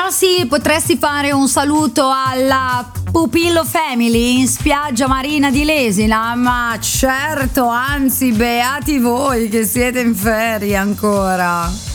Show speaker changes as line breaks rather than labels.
Rossi, potresti fare un saluto alla Pupillo Family in spiaggia marina di Lesina? Ma certo, anzi, beati voi che siete in ferie ancora.